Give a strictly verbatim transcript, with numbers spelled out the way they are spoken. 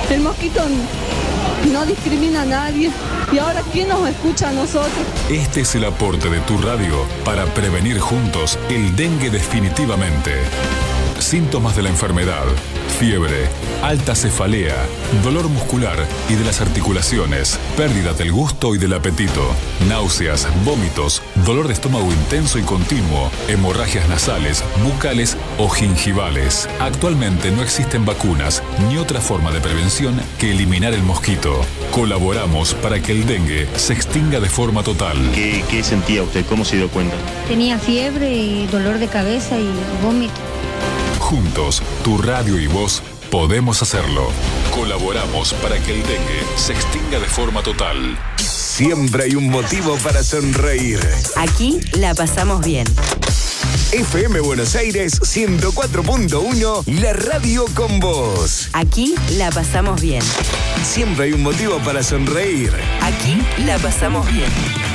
El mosquito no discrimina a nadie. ¿Y ahora quién nos escucha a nosotros? Este es el aporte de tu radio para prevenir juntos el dengue definitivamente. Síntomas de la enfermedad: fiebre, alta cefalea, dolor muscular y de las articulaciones, pérdida del gusto y del apetito, náuseas, vómitos, dolor de estómago intenso y continuo, hemorragias nasales, bucales o gingivales. Actualmente no existen vacunas ni otra forma de prevención que eliminar el mosquito. Colaboramos para que el dengue se extinga de forma total. ¿Qué, qué sentía usted? ¿Cómo se dio cuenta? Tenía fiebre y dolor de cabeza y vómito. Juntos, tu radio y vos podemos hacerlo. Colaboramos para que el dengue se extinga de forma total. Siempre hay un motivo para sonreír. Aquí la pasamos bien. F M Buenos Aires ciento cuatro punto uno, la radio con vos. Aquí la pasamos bien. Siempre hay un motivo para sonreír. Aquí la pasamos bien.